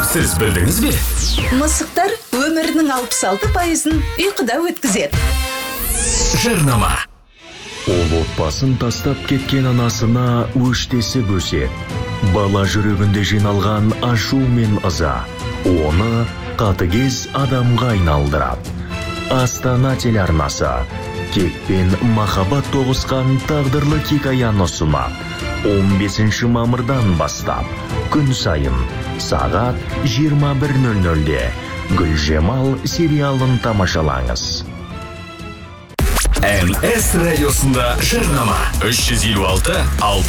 Сіз білдіңіз бе? Мысықтар өмірінің 66%-ын ұйқыда өткізеді. Жарнама. Ол отбасын тастап кеткен анасына өштесіп өседі. Бала жүрегінде жиналған ашу мен ыза оны қатыгез адамға айналдырады. Астана телеарнасы кек пен махаббат тоғысқан тағдырлы хикаяны ұсынады. 15 мамырдан бастап күн сайын сағат 21:00-де Гүлжемал сериалын тамашалаңыз. НС радиосында жарнама 356